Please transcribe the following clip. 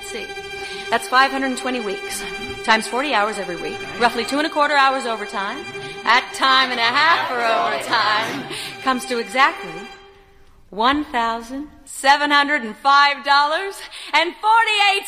see. That's 520 weeks, times 40 hours every week, roughly 2¼ hours overtime, at time and a half for overtime, comes to exactly $1,705.48.